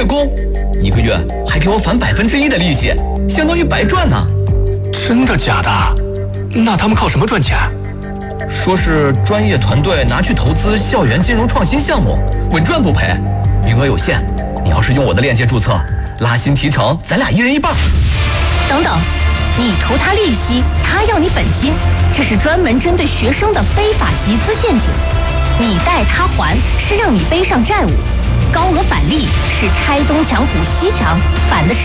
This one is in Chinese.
月供，1个月还给我返1%的利息，相当于白赚呢。 真的假的？那他们靠什么赚钱？ 说是专业团队拿去投资校园金融创新项目，稳赚不赔，名额有限。你要是用我的链接注册，拉新提成，咱俩1人1半。 等等，你图他利息，他要你本金，这是专门针对学生的非法集资陷阱。你贷他还是让你背上债务，高额返利是拆东墙补西墙，反的是